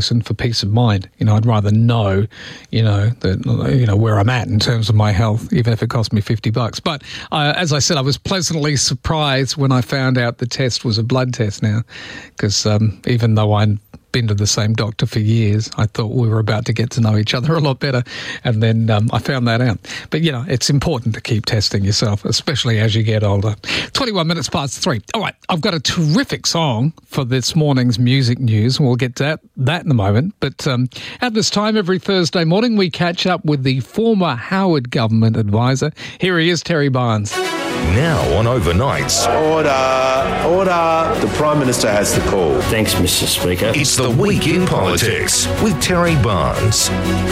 and for peace of mind. I'd rather know, where I'm at in terms of my health, even if it cost me $50. But as I said, I was pleasantly surprised when I found out the test was a blood test now, because even though I'd been to the same doctor for years, I thought we were about to get to know each other a lot better, and then I found that out. But it's important to keep testing yourself, especially as you get older. 21 minutes past 3. All right, I've got a terrific song for this morning's music news, and we'll get to that in a moment. But at this time every Thursday morning, we catch up with the former Howard government advisor. Here he is, Terry Barnes. Now on Overnights. Order. The Prime Minister has the call. Thanks, Mr. Speaker. It's the Week in Politics with Terry Barnes.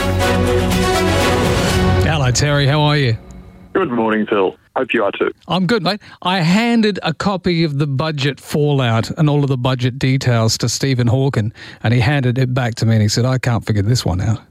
Hello, Terry. How are you? Good morning, Phil. Hope you are too. I'm good, mate. I handed a copy of the budget fallout and all of the budget details to Stephen Hawken, and he handed it back to me and he said, I can't figure this one out.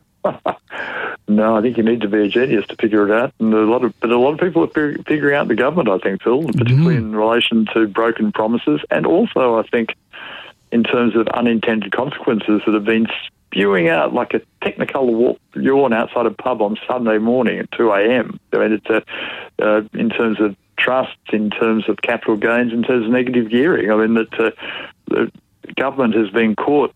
No, I think you need to be a genius to figure it out. And a lot of people are figuring out the government, I think, Phil, particularly in relation to broken promises, and also, I think, in terms of unintended consequences that have been spewing out like a technicolor yawn outside a pub on Sunday morning at 2 a.m. I mean, it's in terms of trusts, in terms of capital gains, in terms of negative gearing. I mean, that the government has been caught,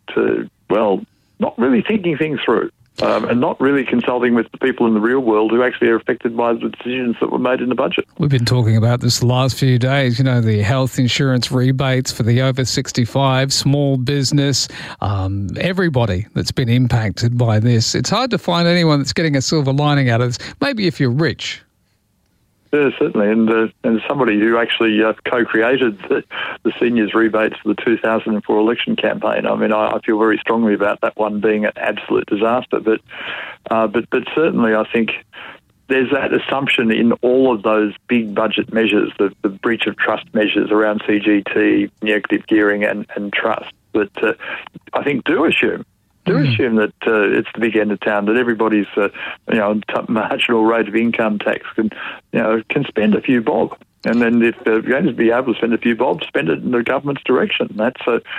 not really thinking things through. And not really consulting with the people in the real world who actually are affected by the decisions that were made in the budget. We've been talking about this the last few days, the health insurance rebates for the over 65, small business, everybody that's been impacted by this. It's hard to find anyone that's getting a silver lining out of this. Maybe if you're rich. Yeah, certainly, and somebody who actually co-created the seniors rebates for the 2004 election campaign. I mean, I feel very strongly about that one being an absolute disaster. But certainly, I think there's that assumption in all of those big budget measures, the breach of trust measures around CGT, negative gearing, and trust. But I think do assume that it's the big end of town, that everybody's marginal rate of income tax can spend a few bob, and then if they're going to be able to spend a few bob, spend it in the government's direction. That's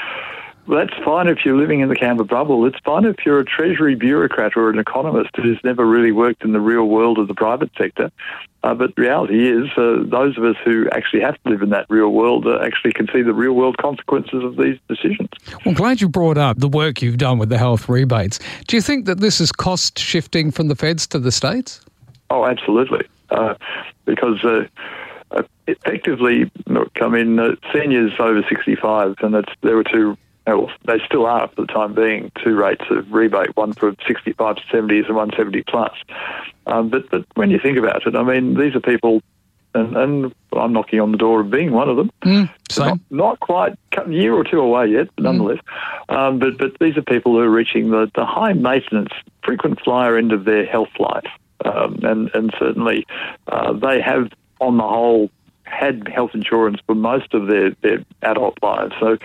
fine if you're living in the Canberra bubble. It's fine if you're a Treasury bureaucrat or an economist who's never really worked in the real world of the private sector. But the reality is, those of us who actually have to live in that real world actually can see the real world consequences of these decisions. Well, glad you brought up the work you've done with the health rebates. Do you think that this is cost shifting from the feds to the states? Oh, absolutely. Because effectively, seniors over 65, and there were two. Well, they still are for the time being, two rates of rebate, one for 65 to 70s and one 70 plus. But when you think about it, I mean, these are people, and I'm knocking on the door of being one of them. Not quite a year or two away yet, but nonetheless. But these are people who are reaching the high maintenance, frequent flyer end of their health life. And certainly they have, on the whole, had health insurance for most of their adult lives. So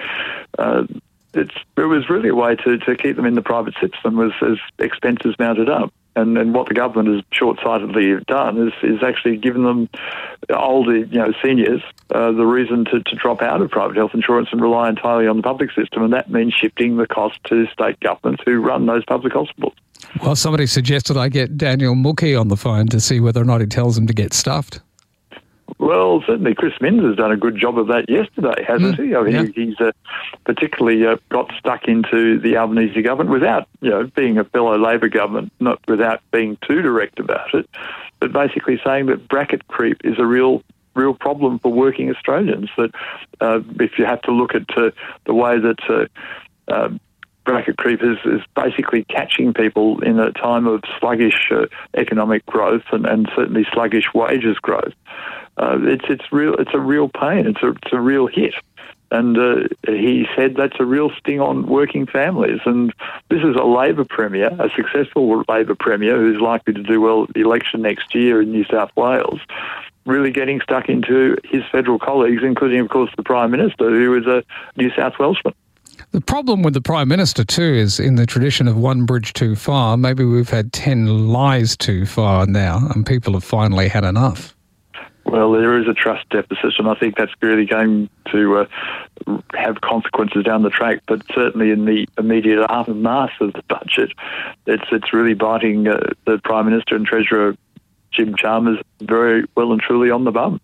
it was really a way to keep them in the private system as expenses mounted up. And what the government has short-sightedly done is actually given them, older, seniors, the reason to drop out of private health insurance and rely entirely on the public system. And that means shifting the cost to state governments who run those public hospitals. Well, somebody suggested I get Daniel Mookhey on the phone to see whether or not he tells them to get stuffed. Well, certainly Chris Minns has done a good job of that yesterday, hasn't he? I mean, he's particularly got stuck into the Albanese government without, being a fellow Labor government, not without being too direct about it, but basically saying that bracket creep is a real problem for working Australians. That if you have to look at the way that bracket creep is basically catching people in a time of sluggish economic growth and certainly sluggish wages growth. It's a real pain. It's a real hit. And he said that's a real sting on working families. And this is a Labor Premier, a successful Labor Premier who's likely to do well at the election next year in New South Wales, really getting stuck into his federal colleagues, including, of course, the Prime Minister, who is a New South Welshman. The problem with the Prime Minister, too, is in the tradition of one bridge too far, maybe we've had 10 lies too far now, and people have finally had enough. Well, there is a trust deficit, and I think that's really going to have consequences down the track. But certainly in the immediate aftermath of the budget, it's really biting the Prime Minister and Treasurer Jim Chalmers very well and truly on the bum.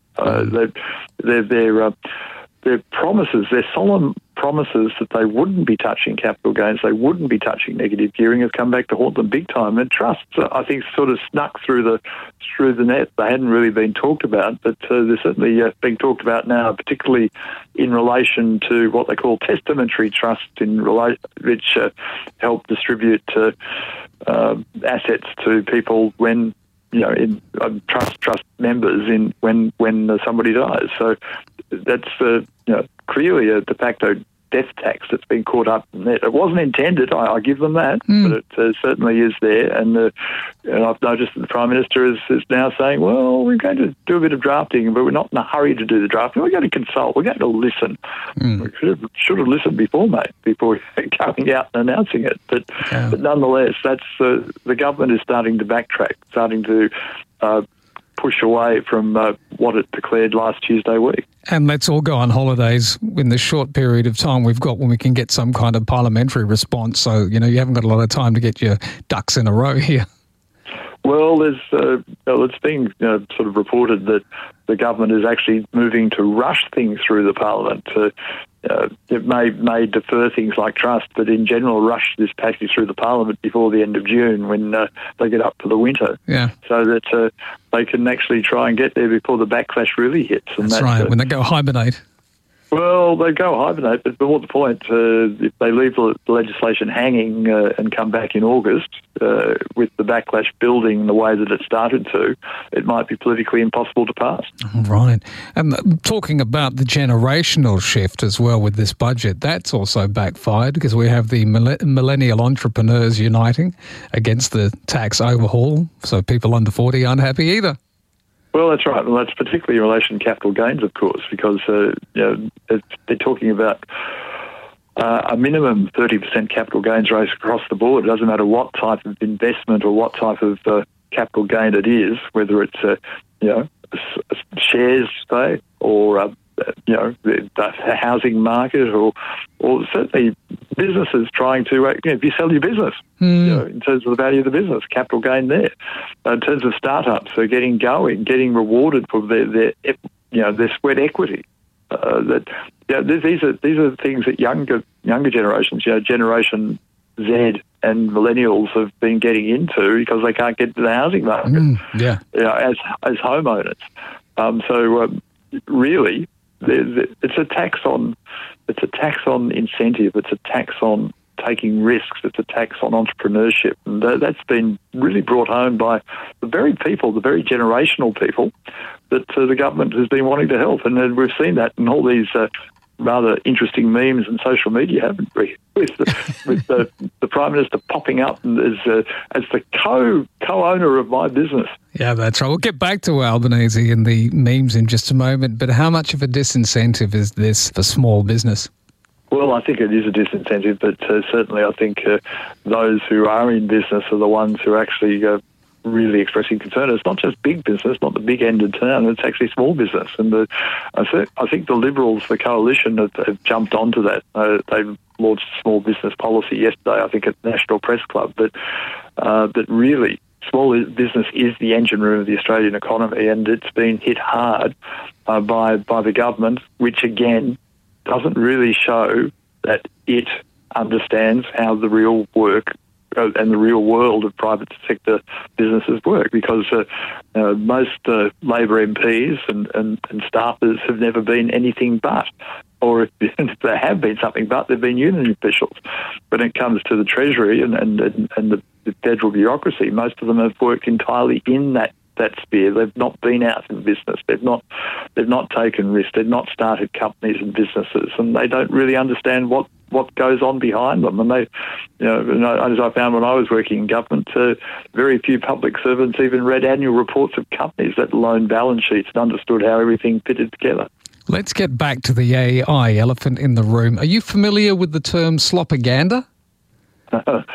Their promises, their solemn promises that they wouldn't be touching capital gains, they wouldn't be touching negative gearing, has come back to haunt them big time. And trusts, I think, sort of snuck through the net. They hadn't really been talked about, but they're certainly being talked about now, particularly in relation to what they call testamentary trusts, which help distribute assets to people when, in trust members when somebody dies. So that's clearly a de facto death tax that's been caught up in that. It wasn't intended, I give them that, but it certainly is there. And I've noticed that the Prime Minister is now saying, well, we're going to do a bit of drafting, but we're not in a hurry to do the drafting. We're going to consult. We're going to listen. We should have listened before coming out and announcing it. But nonetheless, that's the government is starting to backtrack, starting to push away from what it declared last Tuesday week. And let's all go on holidays in the short period of time we've got when we can get some kind of parliamentary response. So, you haven't got a lot of time to get your ducks in a row here. Well, it's being sort of reported that the government is actually moving to rush things through the parliament. It may defer things like trust, but in general rush this package through the parliament before the end of June when they get up for the winter. Yeah. So that they can actually try and get there before the backlash really hits. And that's right, when they go hibernate. Well, they go hibernate, but more to the point, if they leave the legislation hanging and come back in August, with the backlash building the way that it started to, it might be politically impossible to pass. Right. And talking about the generational shift as well with this budget, that's also backfired because we have the millennial entrepreneurs uniting against the tax overhaul, so people under 40 aren't happy either. Well, that's right. Well, that's particularly in relation to capital gains, of course, because they're talking about a minimum 30% capital gains rate across the board. It doesn't matter what type of investment or what type of capital gain it is, whether it's shares, say, or the housing market, or certainly businesses trying to, if you sell your business, in terms of the value of the business, capital gain there. In terms of startups, so getting going, getting rewarded for their sweat equity. These are things that younger generations, Generation Z and millennials have been getting into because they can't get to the housing market. As homeowners. Really, it's a tax on incentive. It's a tax on taking risks. It's a tax on entrepreneurship, and that's been really brought home by the very generational people that the government has been wanting to help. And we've seen that in all these rather interesting memes and social media, haven't we? With the Prime Minister popping up as the co-owner of my business. Yeah, that's right. We'll get back to Albanese and the memes in just a moment, but how much of a disincentive is this for small business? Well, I think it is a disincentive, but certainly I think those who are in business are the ones who are actually really expressing concern. It's not just big business, not the big end of town, it's actually small business. And I think the Liberals, the coalition, have jumped onto that. They've launched small business policy yesterday, I think, at National Press Club. But really, small business is the engine room of the Australian economy, and it's been hit hard by the government, which, again, doesn't really show that it understands how the real work and the real world of private sector businesses work, because most Labor MPs and staffers have never been anything but, or if they have been something but, they've been union officials. When it comes to the Treasury and the federal bureaucracy, most of them have worked entirely in that sphere. They've not been out in business. They've not taken risks. They've not started companies and businesses, and they don't really understand what goes on behind them. And they, as I found when I was working in government, very few public servants even read annual reports of companies, let alone balance sheets, and understood how everything fitted together. Let's get back to the AI elephant in the room. Are you familiar with the term sloppaganda?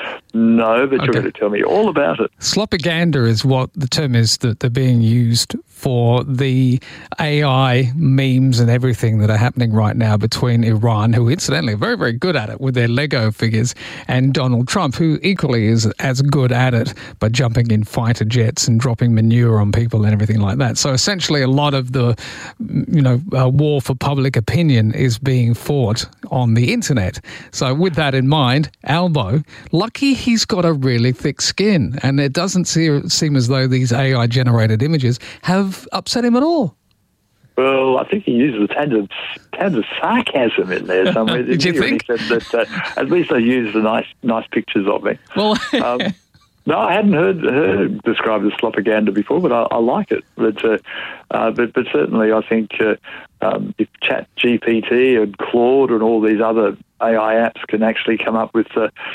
No, but you're going to tell me all about it. Sloppaganda is what the term is that they're being used for the AI memes and everything that are happening right now between Iran, who incidentally are very, very good at it with their Lego figures, and Donald Trump, who equally is as good at it, but jumping in fighter jets and dropping manure on people and everything like that. So essentially a lot of the, war for public opinion is being fought on the internet. So with that in mind, Albo, lucky he's got a really thick skin, and it doesn't seem as though these AI-generated images have upset him at all. Well, I think he uses a tad of sarcasm in there somewhere. Did you think? He said that at least they used the nice pictures of me. Well, no, I hadn't heard it described as slopaganda before, but I like it. But certainly, I think if ChatGPT and Claude and all these other AI apps can actually come up with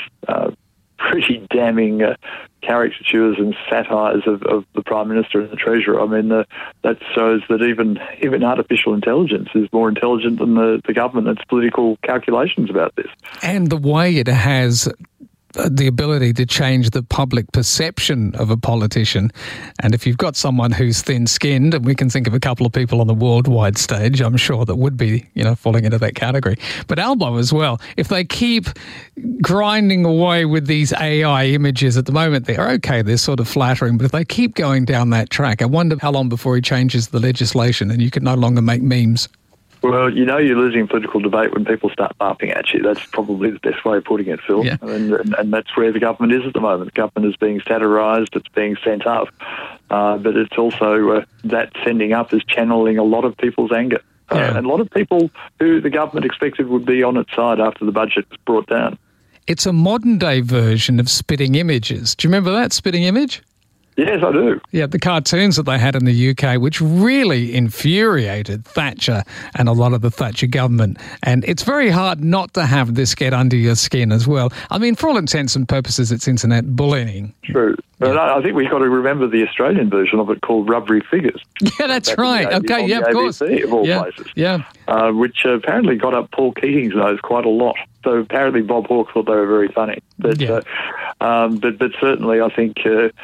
pretty damning caricatures and satires of the Prime Minister and the Treasurer, I mean, that shows that even artificial intelligence is more intelligent than the government and its political calculations about this. And the way it has the ability to change the public perception of a politician. And if you've got someone who's thin-skinned, and we can think of a couple of people on the worldwide stage, I'm sure that would be, falling into that category. But Albo as well, if they keep grinding away with these AI images at the moment, they're sort of flattering, but if they keep going down that track, I wonder how long before he changes the legislation and you can no longer make memes. Well, you're losing political debate when people start laughing at you. That's probably the best way of putting it, Phil. Yeah. And that's where the government is at the moment. The government is being satirised, it's being sent up. But it's also that sending up is channeling a lot of people's anger. And a lot of people who the government expected would be on its side after the budget was brought down. It's a modern-day version of Spitting Images. Do you remember that, Spitting Image? Yes, I do. Yeah, the cartoons that they had in the UK, which really infuriated Thatcher and a lot of the Thatcher government. And it's very hard not to have this get under your skin as well. I mean, for all intents and purposes, it's internet bullying. True. But I think we've got to remember the Australian version of it called Rubbery Figures. Yeah, that's right. Okay, yeah, of course. ABC, of all places. Yeah. Which apparently got up Paul Keating's nose quite a lot. So apparently Bob Hawke thought they were very funny. But certainly I think...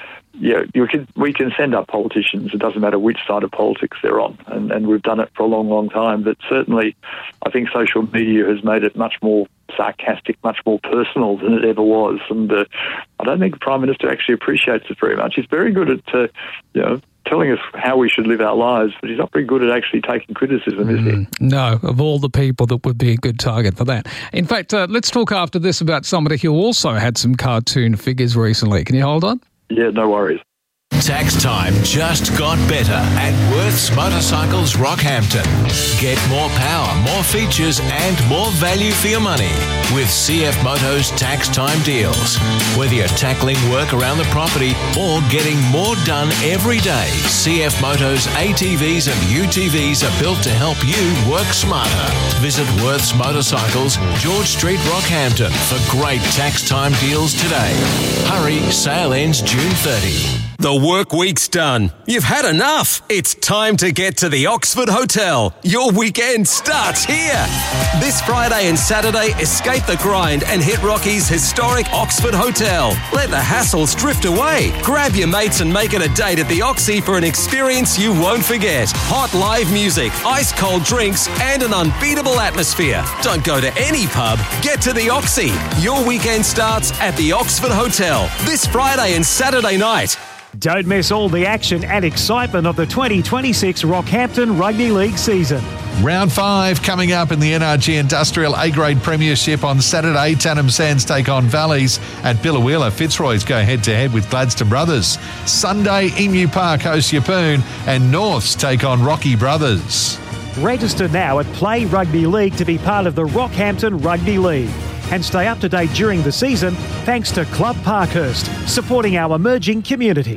we can send up politicians. It doesn't matter which side of politics they're on, and we've done it for a long, long time. But certainly, I think social media has made it much more sarcastic, much more personal than it ever was. And I don't think the Prime Minister actually appreciates it very much. He's very good at, telling us how we should live our lives, but he's not very good at actually taking criticism, is he? No, of all the people that would be a good target for that. In fact, let's talk after this about somebody who also had some cartoon figures recently. Can you hold on? Yeah, no worries. Tax time just got better at Worth's Motorcycles Rockhampton. Get more power, more features and more value for your money with CF Motos tax time deals. Whether you're tackling work around the property or getting more done every day, CF Motos ATVs and UTVs are built to help you work smarter. Visit Worth's Motorcycles, George Street, Rockhampton for great tax time deals today. Hurry, sale ends June 30. The work week's done. You've had enough. It's time to get to the Oxford Hotel. Your weekend starts here. This Friday and Saturday, escape the grind and hit Rocky's historic Oxford Hotel. Let the hassles drift away. Grab your mates and make it a date at the Oxy for an experience you won't forget. Hot live music, ice cold drinks, and an unbeatable atmosphere. Don't go to any pub. Get to the Oxy. Your weekend starts at the Oxford Hotel this Friday and Saturday night. Don't miss all the action and excitement of the 2026 Rockhampton Rugby League season. Round 5 coming up in the NRG Industrial A-Grade Premiership on Saturday. Tannum Sands take on Valleys at Biloela. Fitzroy's go head-to-head with Gladstone Brothers. Sunday, Emu Park hosts Yeppoon and Norths take on Rocky Brothers. Register now at Play Rugby League to be part of the Rockhampton Rugby League. And stay up to date during the season thanks to Club Parkhurst, supporting our emerging community.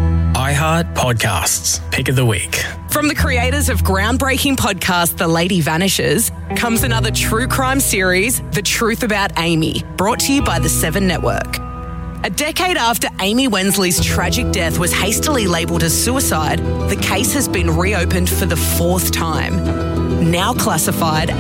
iHeart Podcasts, Pick of the Week. From the creators of groundbreaking podcast The Lady Vanishes comes another true crime series, The Truth About Amy, brought to you by the 7 Network. A decade after Amy Wensley's tragic death was hastily labelled as suicide, the case has been reopened for the 4th time, now classified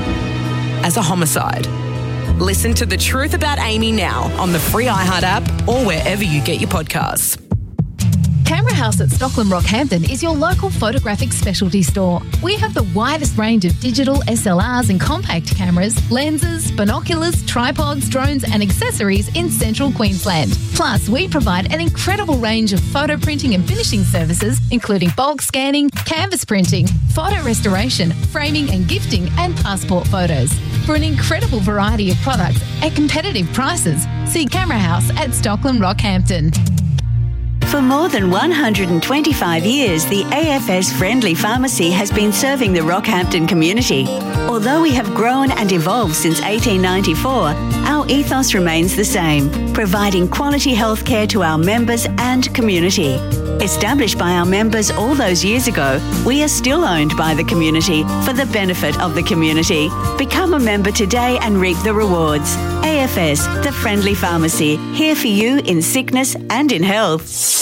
as a homicide. Listen to The Truth About Amy now on the free iHeart app or wherever you get your podcasts. Camera House at Stockland Rockhampton is your local photographic specialty store. We have the widest range of digital SLRs and compact cameras, lenses, binoculars, tripods, drones and accessories in central Queensland. Plus, we provide an incredible range of photo printing and finishing services, including bulk scanning, canvas printing, photo restoration, framing and gifting and passport photos. For an incredible variety of products at competitive prices, see Camera House at Stockland Rockhampton. For more than 125 years, the AFS Friendly Pharmacy has been serving the Rockhampton community. Although we have grown and evolved since 1894, our ethos remains the same, providing quality healthcare to our members and community. Established by our members all those years ago, we are still owned by the community for the benefit of the community. Become a member today and reap the rewards. AFS, the Friendly Pharmacy, here for you in sickness and in health.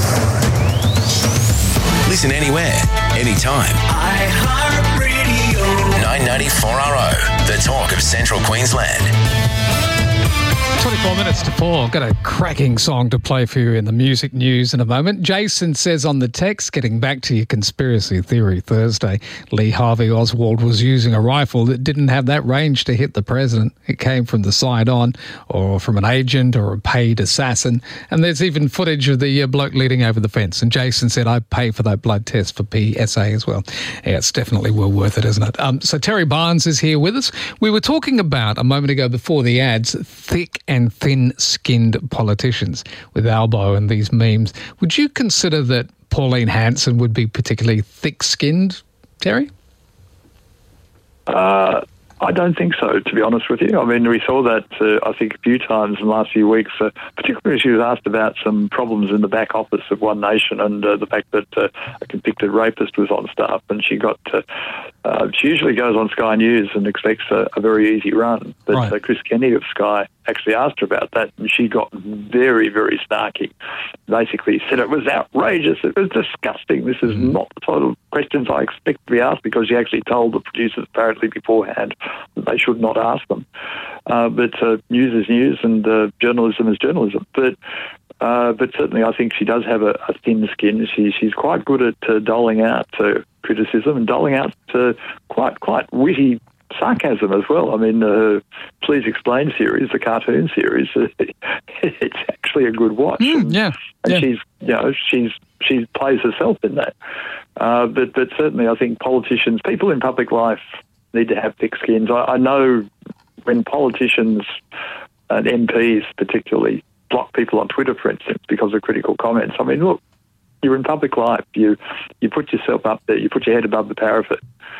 Listen anywhere, anytime. iHeartRadio. 994RO, the talk of Central Queensland. 24 minutes to 4. I've got a cracking song to play for you in the music news in a moment. Jason says on the text, getting back to your conspiracy theory Thursday, Lee Harvey Oswald was using a rifle that didn't have that range to hit the president. It came from the side on or from an agent or a paid assassin. And there's even footage of the bloke leading over the fence. And Jason said, I'd pay for that blood test for PSA as well. Yeah, it's definitely well worth it, isn't it? So Terry Barnes is here with us. We were talking about, a moment ago before the ads, thick and thin-skinned politicians with Albo and these memes. Would you consider that Pauline Hanson would be particularly thick-skinned, Terry? I don't think so, to be honest with you. I mean, we saw that, I think, a few times in the last few weeks, particularly she was asked about some problems in the back office of One Nation and the fact that a convicted rapist was on staff, and she got... she usually goes on Sky News and expects a very easy run. But right. Chris Kenny of Sky actually asked her about that, and she got very, very snarky. Basically said it was outrageous, it was disgusting. This is not the sort of questions I expect to be asked, because she actually told the producers apparently beforehand that they should not ask them. But news is news, and journalism is journalism. But certainly I think she does have a thin skin. She's quite good at doling out criticism and doling out quite witty sarcasm as well. I mean, Please Explain series, the cartoon series, it's actually a good watch. She plays herself in that. But certainly I think politicians, people in public life, need to have thick skins. I know when politicians and MPs particularly block people on Twitter, for instance, because of critical comments. I mean, look, you're in public life. You put yourself up there. You put your head above the parapet.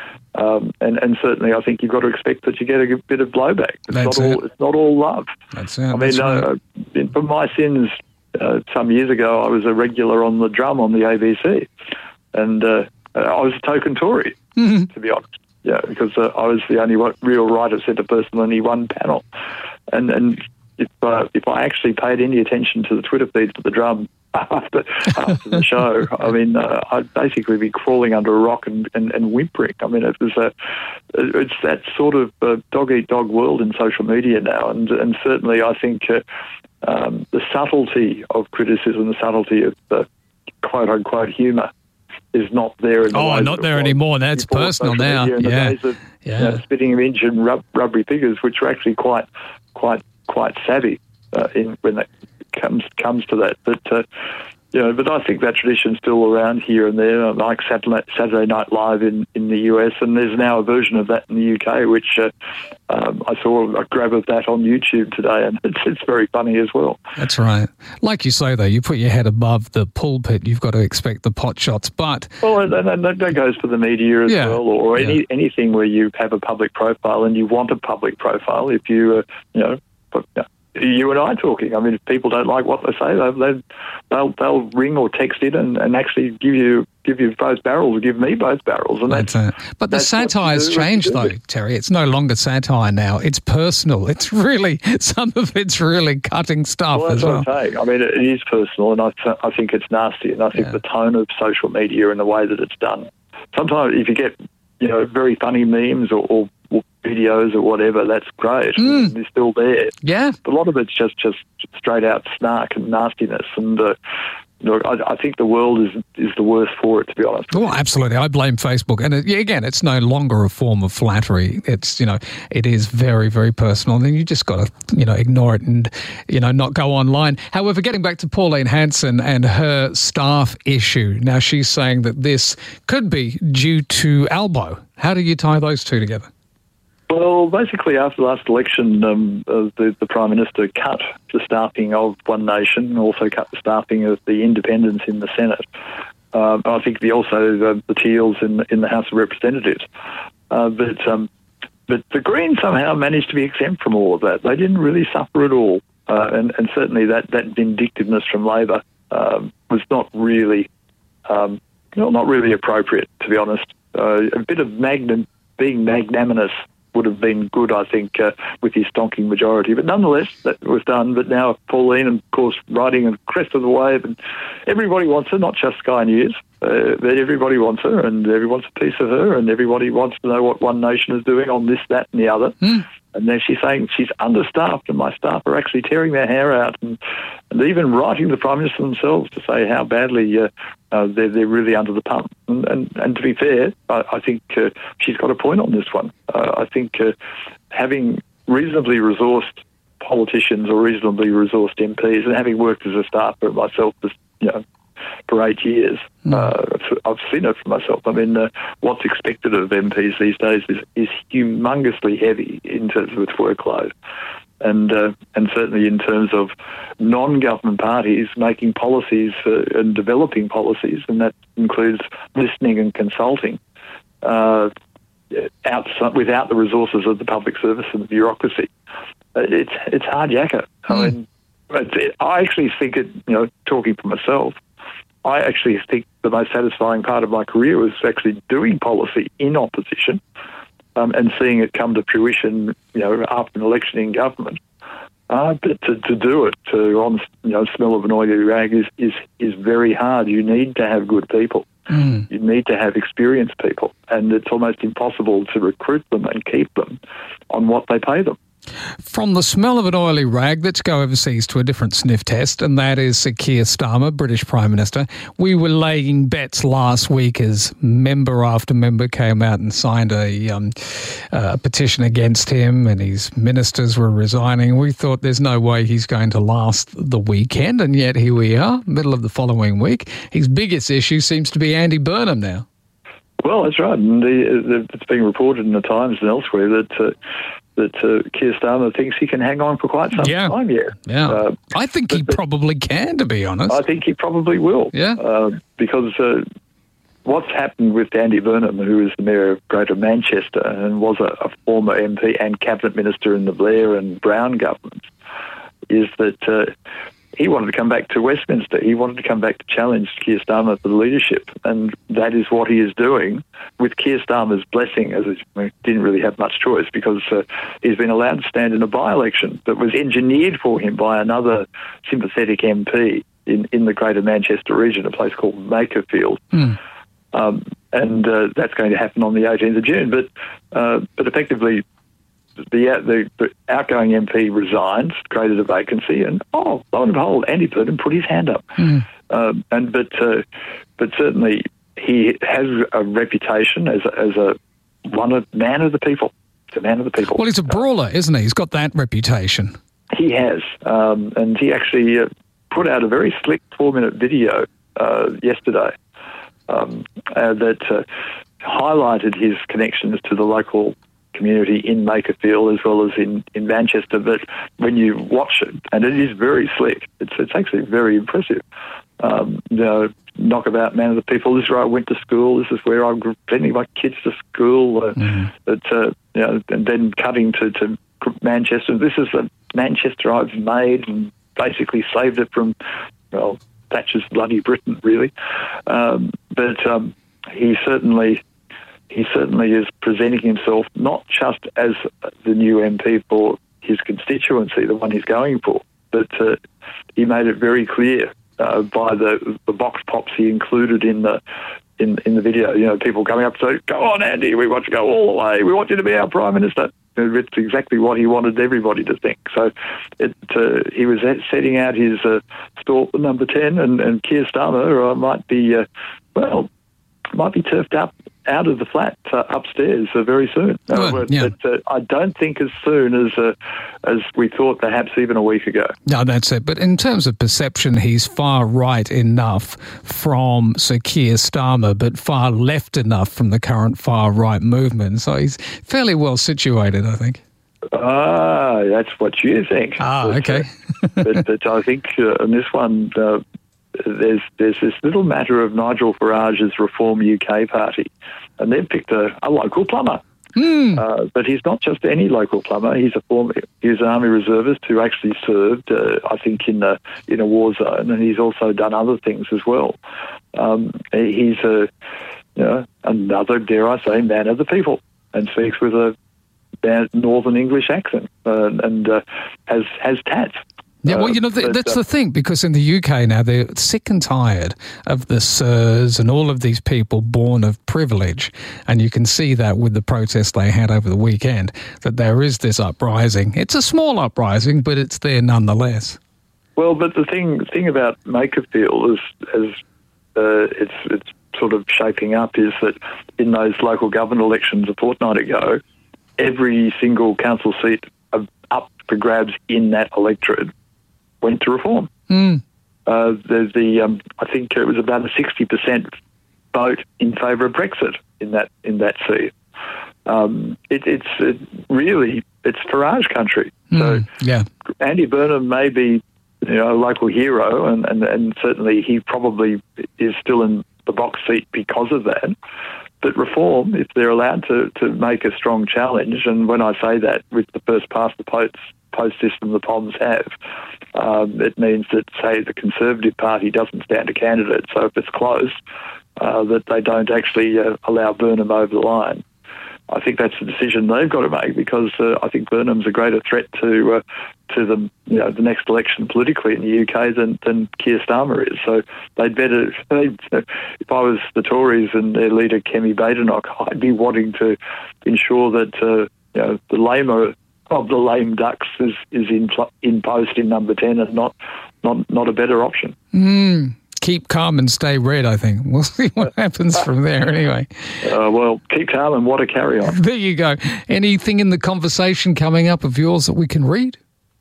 And certainly, I think you've got to expect that you get a bit of blowback. It's not all love. That's it. I mean, for my sins, some years ago, I was a regular on the drum on the ABC, and I was a token Tory, to be honest. Yeah, because I was the only real right-of-centre person on any one panel, and if I actually paid any attention to the Twitter feed for the drum after the show, I mean, I'd basically be crawling under a rock and whimpering. I mean, it's that sort of dog-eat-dog world in social media now, and certainly I think the subtlety of criticism, the subtlety of the quote-unquote humour is not there. Not there anymore. That's personal now. In the days of spitting image and rubbery figures, which are actually quite savvy when that comes to that. But but I think that tradition's still around here and there, like Saturday Night Live in the US, and there's now a version of that in the UK, which I saw a grab of that on YouTube today, and it's very funny as well. That's right. Like you say, though, you put your head above the pulpit, you've got to expect the pot shots, but... Well, that goes for the media as well, or anything where you have a public profile and you want a public profile. If you, you and I talking. I mean, if people don't like what they say, they'll ring or text in and actually give you both barrels, or give me both barrels. And that's it. But the satire's changed, though, Terry. It's no longer satire now. It's personal. It's really, some of it's really cutting stuff as well. That's what I'm saying. I mean, it is personal, and I think it's nasty. And I think the tone of social media and the way that it's done. Sometimes if you get, very funny memes or videos or whatever, that's great. They're still there. Yeah. But a lot of it's just straight out snark and nastiness, and look, I think the world is the worse for it, to be honest. Well, absolutely. I blame Facebook. And again, it's no longer a form of flattery. It's, it is very, very personal. And you just got to, ignore it and, not go online. However, getting back to Pauline Hanson and her staff issue. Now, she's saying that this could be due to Albo. How do you tie those two together? Well, basically, after the last election, the Prime Minister cut the staffing of One Nation and also cut the staffing of the independents in the Senate. I think also the Teals in the House of Representatives. But the Greens somehow managed to be exempt from all of that. They didn't really suffer at all. And certainly that vindictiveness from Labor was not really appropriate, to be honest. A bit of being magnanimous would have been good, I think, with his stonking majority. But nonetheless, that was done. But now Pauline, of course, riding the crest of the wave, and everybody wants her, not just Sky News. But everybody wants her, and everybody wants a piece of her, and everybody wants to know what One Nation is doing on this, that, and the other. And then she's saying she's understaffed, and my staff are actually tearing their hair out, and even writing the Prime Minister themselves to say how badly they're really under the pump. And to be fair, I think she's got a point on this one. I think having reasonably resourced politicians or reasonably resourced MPs, and having worked as a staffer myself, for 8 years, I've seen it for myself. I mean, what's expected of MPs these days is humongously heavy in terms of its workload. And certainly in terms of non-government parties making policies and developing policies, and that includes listening and consulting, without the resources of the public service and the bureaucracy. It's hard yakka. I mean, I actually think talking for myself, I actually think the most satisfying part of my career was actually doing policy in opposition and seeing it come to fruition, after an election in government. But to do it on smell of an oily rag is very hard. You need to have good people. You need to have experienced people, and it's almost impossible to recruit them and keep them on what they pay them. From the smell of an oily rag, let's go overseas to a different sniff test, and that is Sir Keir Starmer, British Prime Minister. We were laying bets last week as member after member came out and signed a petition against him, and his ministers were resigning. We thought there's no way he's going to last the weekend, and yet here we are, middle of the following week. His biggest issue seems to be Andy Burnham now. Well, that's right. And it's being reported in the Times and elsewhere that Keir Starmer thinks he can hang on for quite some time yet. Yeah. I think he probably can, to be honest. I think he probably will. Yeah. Because what's happened with Andy Burnham, who is the Mayor of Greater Manchester and was a former MP and Cabinet Minister in the Blair and Brown governments, is that he wanted to come back to Westminster. He wanted to come back to challenge Keir Starmer for the leadership, and that is what he is doing with Keir Starmer's blessing, as he didn't really have much choice because he's been allowed to stand in a by-election that was engineered for him by another sympathetic MP in the Greater Manchester region, a place called Makerfield. And that's going to happen on the 18th of June. But effectively, the outgoing MP resigned, created a vacancy, and lo and behold, Andy Burnham put his hand up. But certainly he has a reputation as a man of the people. He's a man of the people. Well, he's a brawler, isn't he? He's got that reputation. He has, and he actually put out a very slick 4-minute video yesterday that highlighted his connections to the local community in Makerfield as well as in Manchester. But when you watch it, and it is very slick, it's actually very impressive. Knockabout man of the people. This is where I went to school. This is where I'm sending my kids to school. And then cutting to Manchester. This is the Manchester I've made and basically saved it from, Thatcher's bloody Britain, really. But he certainly is presenting himself not just as the new MP for his constituency, the one he's going for, but he made it very clear by the box pops he included in the video. People coming up to say, "Go on, Andy, we want you to go all the way. We want you to be our Prime Minister." It's exactly what he wanted everybody to think. So he was setting out his stall for number 10, and Keir Starmer might be turfed up out of the flat upstairs very soon. But I don't think as soon as we thought, perhaps even a week ago. No, that's it. But in terms of perception, he's far right enough from Sir Keir Starmer, but far left enough from the current far right movement. So he's fairly well situated, I think. That's what you think. Okay. but I think on this one, there's this little matter of Nigel Farage's Reform UK party, and they've picked a local plumber. But he's not just any local plumber. He's an army reservist who actually served, I think, in a war zone, and he's also done other things as well. He's another, dare I say, man of the people, and speaks with a Northern English accent, and has tats. Yeah, well, that's the thing, because in the UK now they're sick and tired of the sirs and all of these people born of privilege, and you can see that with the protest they had over the weekend, that there is this uprising. It's a small uprising, but it's there nonetheless. Well, but the thing about Makerfield is it's sort of shaping up is that in those local government elections a fortnight ago, every single council seat up for grabs in that electorate went to Reform. I think it was about a 60% vote in favour of Brexit in that seat. It's Farage country. So Andy Burnham may be a local hero, and certainly he probably is still in the box seat because of that. But Reform, if they're allowed to make a strong challenge, and when I say that with the first past the post system the Poms have, it means that, say, the Conservative Party doesn't stand a candidate. So if it's close, that they don't actually allow Burnham over the line. I think that's the decision they've got to make, because I think Burnham's a greater threat to the next election politically in the UK than Keir Starmer is. So they'd better. If I was the Tories and their leader Kemi Badenoch, I'd be wanting to ensure that the lamer of the lame ducks is in post in number 10 and not a better option. Keep calm and stay red, I think. We'll see what happens from there anyway. Well, keep calm and what a carry on. There you go. Anything in the conversation coming up of yours that we can read?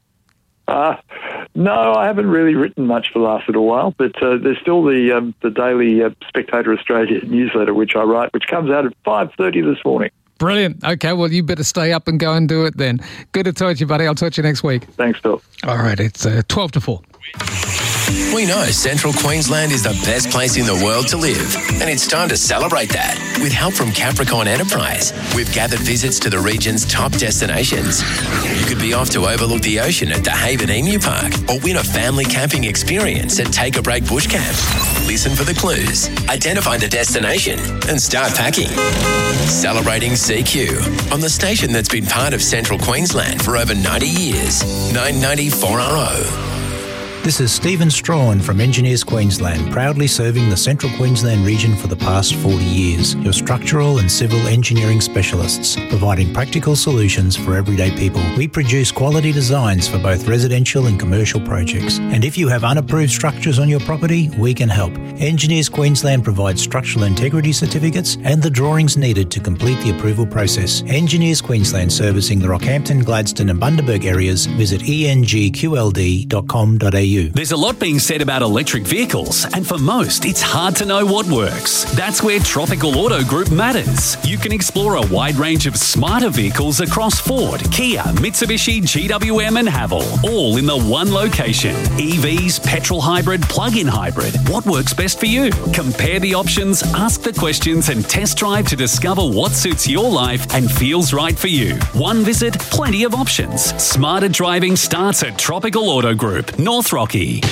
No, I haven't really written much for the last little while, but there's still the daily Spectator Australia newsletter, which I write, which comes out at 5:30 this morning. Brilliant. Okay, well, you better stay up and go and do it then. Good to talk to you, buddy. I'll talk to you next week. Thanks, Bill. All right, it's 12 to 4. We know Central Queensland is the best place in the world to live, and it's time to celebrate that. With help from Capricorn Enterprise, we've gathered visits to the region's top destinations. You could be off to overlook the ocean at the Haven Emu Park, or win a family camping experience at Take a Break Bush Camp. Listen for the clues, identify the destination, and start packing. Celebrating CQ on the station that's been part of Central Queensland for over 90 years. 990 4RO. This is Stephen Strawn from Engineers Queensland, proudly serving the Central Queensland region for the past 40 years. Your structural and civil engineering specialists, providing practical solutions for everyday people. We produce quality designs for both residential and commercial projects. And if you have unapproved structures on your property, we can help. Engineers Queensland provides structural integrity certificates and the drawings needed to complete the approval process. Engineers Queensland, servicing the Rockhampton, Gladstone and Bundaberg areas. Visit engqld.com.au. There's a lot being said about electric vehicles, and for most, it's hard to know what works. That's where Tropical Auto Group matters. You can explore a wide range of smarter vehicles across Ford, Kia, Mitsubishi, GWM and Haval, all in the one location. EVs, petrol hybrid, plug-in hybrid. What works best for you? Compare the options, ask the questions and test drive to discover what suits your life and feels right for you. One visit, plenty of options. Smarter driving starts at Tropical Auto Group, North Rocky.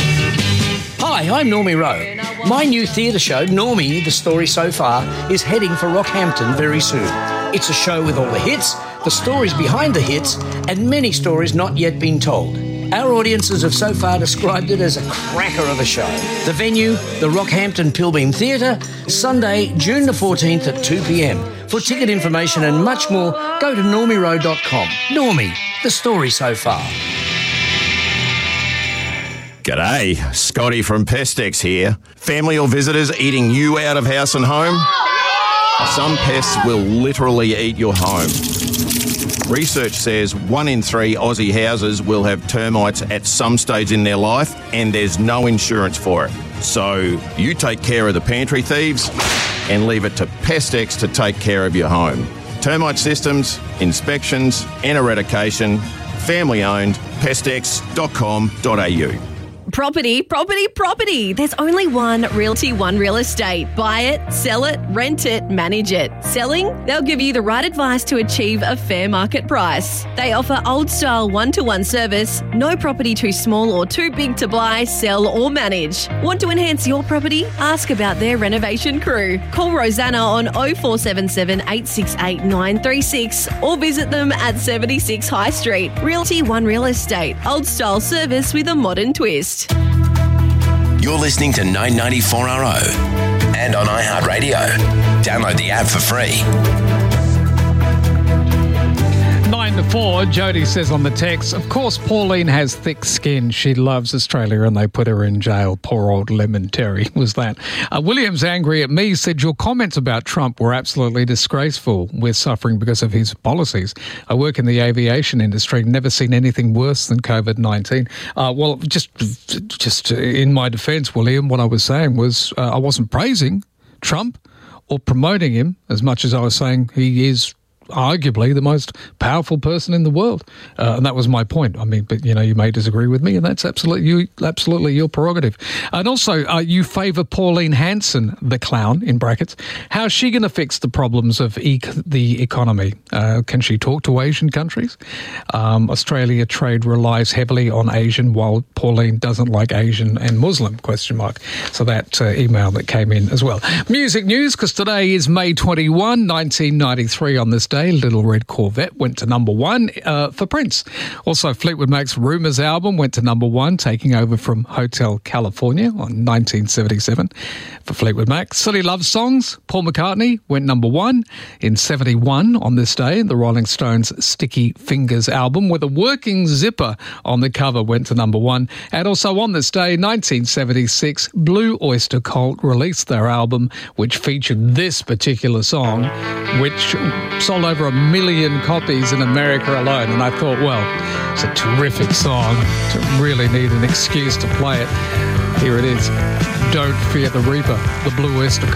Hi, I'm Normie Rowe. My new theatre show, Normie, The Story So Far, is heading for Rockhampton very soon. It's a show with all the hits, the stories behind the hits, and many stories not yet been told. Our audiences have so far described it as a cracker of a show. The venue, the Rockhampton Pilbeam Theatre, Sunday, June the 14th at 2 p.m. For ticket information and much more, go to normierowe.com. Normie, the story so far. G'day, Scotty from Pestex here. Family or visitors eating you out of house and home? Some pests will literally eat your home. Research says 1 in 3 Aussie houses will have termites at some stage in their life, and there's no insurance for it. So you take care of the pantry thieves and leave it to Pestex to take care of your home. Termite systems, inspections and eradication, family owned, pestex.com.au. Property. There's only one Realty One Real Estate. Buy it, sell it, rent it, manage it. Selling? They'll give you the right advice to achieve a fair market price. They offer old-style one-to-one service, no property too small or too big to buy, sell or manage. Want to enhance your property? Ask about their renovation crew. Call Rosanna on 0477 868 936 or visit them at 76 High Street. Realty One Real Estate. Old-style service with a modern twist. You're listening to 994RO and on iHeartRadio. Download the app for free. 9 to 4, Jody says on the text, of course Pauline has thick skin. She loves Australia and they put her in jail. Poor old Lemon Terry was that. William's angry at me, said your comments about Trump were absolutely disgraceful. We're suffering because of his policies. I work in the aviation industry, never seen anything worse than COVID-19. Well, just in my defence, William, what I was saying was I wasn't praising Trump or promoting him as much as I was saying he is arguably the most powerful person in the world. And that was my point. I mean, but, you may disagree with me, and that's absolutely your prerogative. And also, you favour Pauline Hanson, the clown, in brackets. How's she going to fix the problems of the economy? Can she talk to Asian countries? Australia trade relies heavily on Asian, while Pauline doesn't like Asian and Muslim, ? So that email that came in as well. Music news, because today is May 21, 1993 on this day. Little Red Corvette went to number 1 for Prince. Also, Fleetwood Mac's Rumours album went to number 1, taking over from Hotel California on 1977 for Fleetwood Mac. Silly Love Songs, Paul McCartney went number 1 in 71 on this day. The Rolling Stones' Sticky Fingers album with a working zipper on the cover went to number 1. And also on this day, 1976, Blue Oyster Cult released their album, which featured this particular song, which sold over 1 million copies in America alone. And I thought, well, it's a terrific song to really need an excuse to play it. Here it is. Don't Fear the Reaper, the Blue Oyster